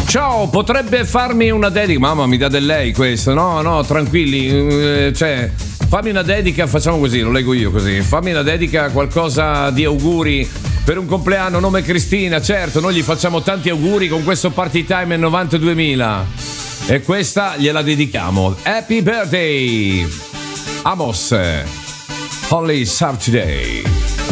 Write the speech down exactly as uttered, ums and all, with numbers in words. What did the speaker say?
Ciao, potrebbe farmi una dedica? Mamma, mi dà del lei questo. No, no, tranquilli. eh, Cioè, fammi una dedica, facciamo così, lo leggo io così. Fammi una dedica, qualcosa di auguri per un compleanno, nome Cristina. Certo, noi gli facciamo tanti auguri con questo Party Time novantaduemila. E questa gliela dedichiamo. Happy birthday, Amos. Only Saturday.